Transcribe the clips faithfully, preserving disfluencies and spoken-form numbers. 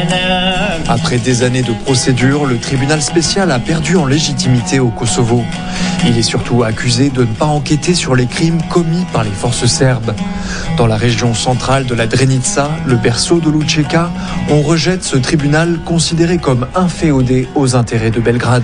Après des années de procédure, le tribunal spécial a perdu en légitimité au Kosovo. Il est surtout accusé de ne pas enquêter sur les crimes commis par les forces serbes. Dans la région centrale de la Drenica, le berceau de l'Učeka, on rejette ce tribunal considéré comme inféodé aux intérêts de Belgrade.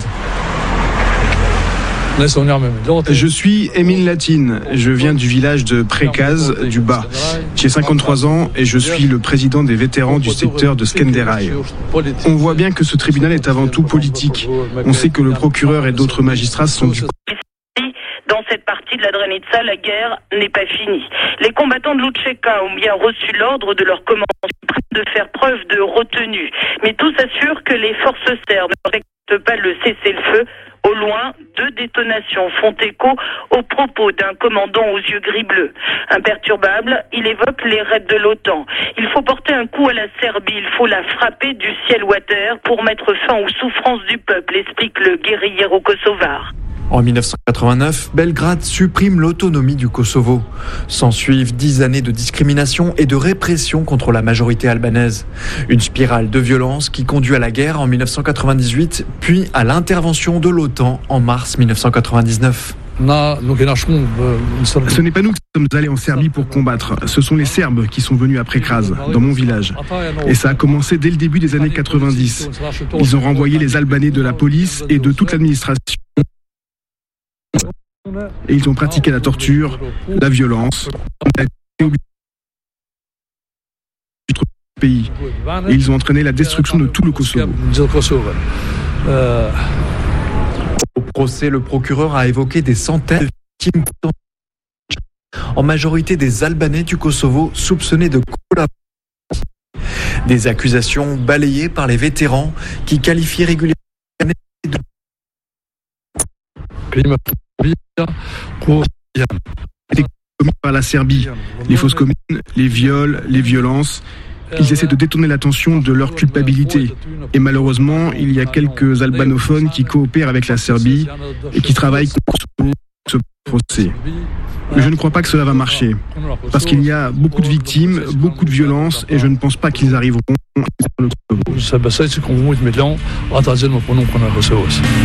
Je suis Emile Latin, je viens du village de Prekaz, du Bas. J'ai cinquante-trois ans et je suis le président des vétérans du secteur de Skenderaj. On voit bien que ce tribunal est avant tout politique. On sait que le procureur et d'autres magistrats sont du... Dans cette partie de la Drenica, la guerre n'est pas finie. Les combattants de l'Učeka ont bien reçu l'ordre de leur commandant suprême de faire preuve de retenue. Mais tous assurent que les forces serbes ne respectent pas le cessez-le-feu. Au loin, deux détonations font écho aux propos d'un commandant aux yeux gris-bleus. Imperturbable, il évoque les raids de l'OTAN. Il faut porter un coup à la Serbie, il faut la frapper du ciel ou à terre pour mettre fin aux souffrances du peuple, explique le guérillero kosovar. En dix-neuf cent quatre-vingt-neuf, Belgrade supprime l'autonomie du Kosovo. S'ensuivent dix années de discrimination et de répression contre la majorité albanaise. Une spirale de violence qui conduit à la guerre en dix-neuf cent quatre-vingt-dix-huit, puis à l'intervention de l'OTAN en mars dix-neuf cent quatre-vingt-dix-neuf. Ce n'est pas nous qui sommes allés en Serbie pour combattre. Ce sont les Serbes qui sont venus après Kras, dans mon village. Et ça a commencé dès le début des années quatre-vingt-dix. Ils ont renvoyé les Albanais de la police et de toute l'administration. Et ils ont pratiqué la torture, la violence, du pays. Et ils ont entraîné la destruction de tout le Kosovo. Au procès, le procureur a évoqué des centaines de victimes, en majorité des Albanais du Kosovo soupçonnés de collaboration. Des accusations balayées par les vétérans qui qualifient régulièrement de commis par la Serbie, les fausses communes, les viols, les violences. Ils essaient de détourner l'attention de leur culpabilité. Et malheureusement, il y a quelques albanophones qui coopèrent avec la Serbie et qui travaillent contre ce procès. Mais je ne crois pas que cela va marcher. Parce qu'il y a beaucoup de victimes, beaucoup de violences, et je ne pense pas qu'ils arriveront à le Kosovo.